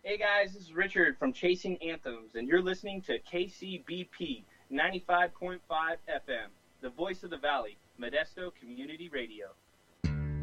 Hey guys, this is Richard from Chasing Anthems, and you're listening to KCBP 95.5 FM, the voice of the Valley, Modesto Community Radio.